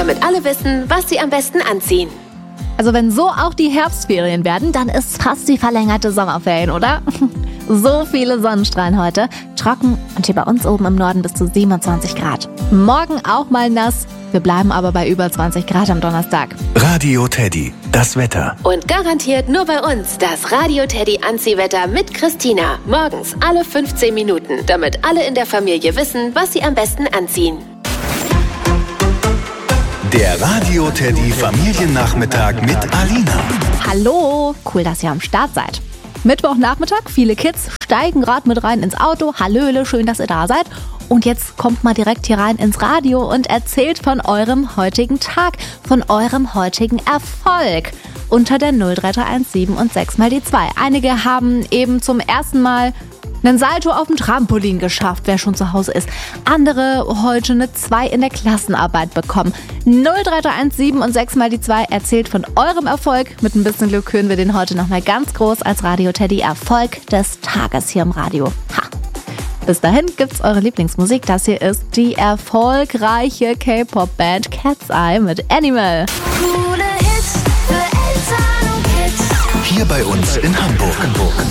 damit alle wissen, was sie am besten anziehen. Also wenn so auch die Herbstferien werden, dann ist fast die verlängerte Sommerferien, oder? So viele Sonnenstrahlen heute. Trocken und hier bei uns oben im Norden bis zu 27 Grad. Morgen auch mal nass. Wir bleiben aber bei über 20 Grad am Donnerstag. Radio Teddy, das Wetter. Und garantiert nur bei uns das Radio Teddy Anziehwetter mit Christina. Morgens alle 15 Minuten, damit alle in der Familie wissen, was sie am besten anziehen. Der Radio Teddy Familiennachmittag mit Alina. Hallo, cool, dass ihr am Start seid. Mittwochnachmittag, viele Kids steigen gerade mit rein ins Auto. Hallöle, schön, dass ihr da seid. Und jetzt kommt mal direkt hier rein ins Radio und erzählt von eurem heutigen Tag, von eurem heutigen Erfolg. Unter der 03317 und 6 mal die 2. Einige haben eben zum ersten Mal einen Salto auf dem Trampolin geschafft, wer schon zu Hause ist. Andere heute eine 2 in der Klassenarbeit bekommen. 03317 und 6 mal die 2 erzählt von eurem Erfolg. Mit ein bisschen Glück hören wir den heute nochmal ganz groß als Radio Teddy Erfolg des Tages hier im Radio. Ha! Bis dahin gibt's eure Lieblingsmusik. Das hier ist die erfolgreiche K-Pop-Band Cat's Eye mit Animal. Coole Hits für Eltern und Kids. Hier bei uns in Hamburg.